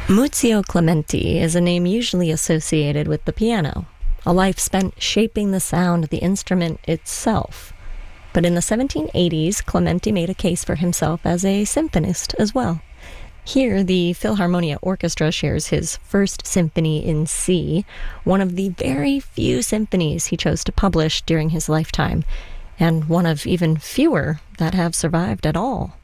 Muzio Clementi is a name usually associated with the piano, a life spent shaping the sound of the instrument itself. But in the 1780s, Clementi made a case for himself as a symphonist as well. Here, the Philharmonia Orchestra shares his first symphony in C, one of the very few symphonies he chose to publish during his lifetime, and one of even fewer that have survived at all.